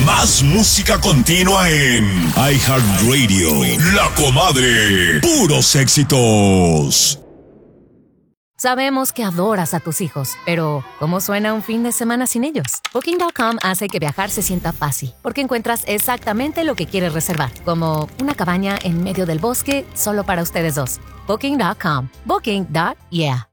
Más música continua en iHeartRadio. La Comadre. Puros éxitos. Sabemos que adoras a tus hijos, pero ¿cómo suena un fin de semana sin ellos? Booking.com hace que viajar se sienta fácil, porque encuentras exactamente lo que quieres reservar, como una cabaña en medio del bosque solo para ustedes dos. Booking.com. Booking.yeah.